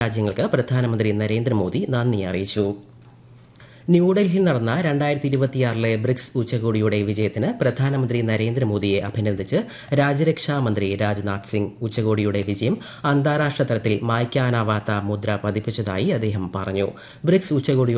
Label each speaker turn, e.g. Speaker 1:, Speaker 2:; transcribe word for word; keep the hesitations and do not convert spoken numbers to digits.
Speaker 1: രാജ്യങ്ങൾക്ക് പ്രധാനമന്ത്രി നരേന്ദ്രമോദി നന്ദി അറിയിച്ചു. ന്യൂഡൽഹിയിൽ നടന്ന രണ്ടായിരത്തി ഇരുപത്തിയാറിലെ ബ്രിക്സ് ഉച്ചകോടിയുടെ വിജയത്തിന് പ്രധാനമന്ത്രി നരേന്ദ്രമോദിയെ അഭിനന്ദിച്ച് രാജ്യരക്ഷാ മന്ത്രി രാജ്നാഥ് സിംഗ്. ഉച്ചകോടിയുടെ വിജയം അന്താരാഷ്ട്ര തലത്തിൽ മായ്ക്കാനാവാത്ത മുദ്ര പതിപ്പിച്ചതായി അദ്ദേഹം പറഞ്ഞു. ബ്രിക്സ് ഉച്ചകോടിയുടെ